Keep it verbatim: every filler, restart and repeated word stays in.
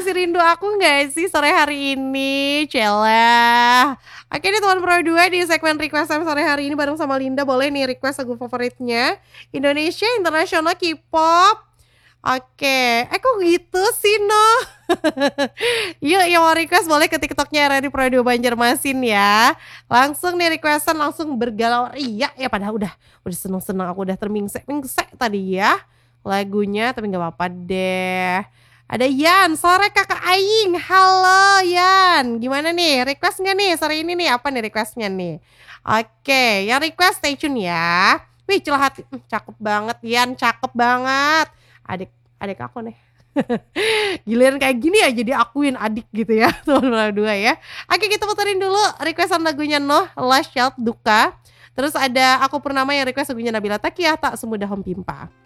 masih rindu aku nggak sih sore hari ini? Celah. Oke nih teman Pro dua di segmen request time sore hari ini bareng sama Linda. Boleh nih request lagu favoritnya Indonesia, internasional, K-pop. Oke, eh kok gitu sih no? Yuk yang mau request boleh ke TikToknya R R I Pro dua Banjarmasin ya. Langsung nih requestan langsung bergalau ria ya, padahal udah udah seneng-seneng aku udah termingsek-mingsek tadi ya lagunya, tapi nggak apa-apa deh. Ada Yan, sore kakak Aing, halo Yan, gimana nih request nggak nih sore ini nih, apa nih requestnya nih? Oke, yang request stay tune ya. Wih celah hati, hmm, cakep banget Yan, cakep banget. Adik adik aku nih. Giliran kayak gini ya jadi akuin adik gitu ya teman-teman dua ya. Oke kita puterin dulu requestan lagunya Noh, Last Child Duka. Terus ada Aku Purnama yang request lagunya Nabila Takiah, Tak Semudah Hempimpa.